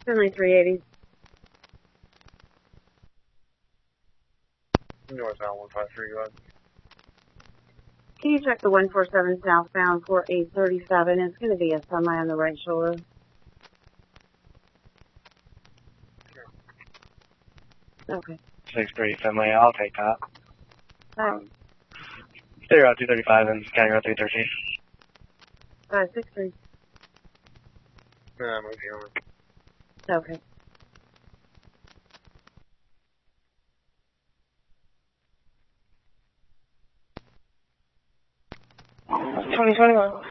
Finley 380. Northbound 153, go ahead. Can you check the 147 southbound for 837? It's going to be a semi on the right shoulder. Okay. 63 Finley, I'll take that. 235 and County Road 313. 563. Yeah, move you over. Okay. Twenty 21.